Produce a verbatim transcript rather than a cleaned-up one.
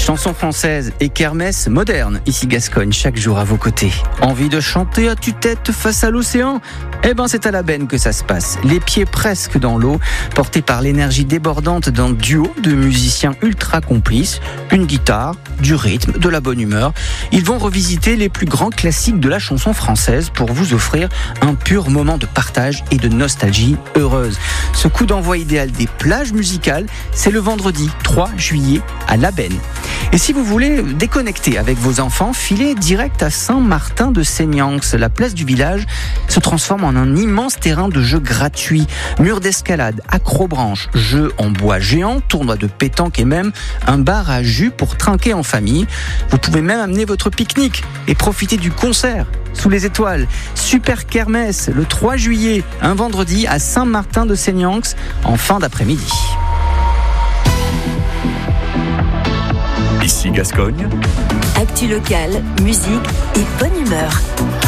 Chansons françaises et kermesse moderne, ici Gascogne, chaque jour à vos côtés. Envie de chanter à tue-tête face à l'océan ? Eh ben c'est à la benne que ça se passe. Les pieds presque dans l'eau, portés par l'énergie débordante d'un duo de musiciens ultra complices, une guitare, du rythme, de la bonne humeur. Ils vont revisiter les plus grands classiques de la chanson française pour vous offrir un pur moment de partage et de nostalgie heureuse. Ce coup d'envoi idéal des plages musicales, c'est le vendredi trois juillet à La Benne. Et si vous voulez déconnecter avec vos enfants, filez direct à Saint-Martin-de-Seignanx. La place du village se transforme en un immense terrain de jeux gratuit. Murs d'escalade, acrobranche, jeux en bois géant, tournoi de pétanque et même un bar à jus pour trinquer en famille. Vous pouvez même amener votre pique-nique et profiter du concert sous les étoiles. Super kermesse le trois juillet, un vendredi à Saint-Martin-de-Seignanx en fin d'après-midi. Ici Gascogne. Actu locale, musique et bonne humeur.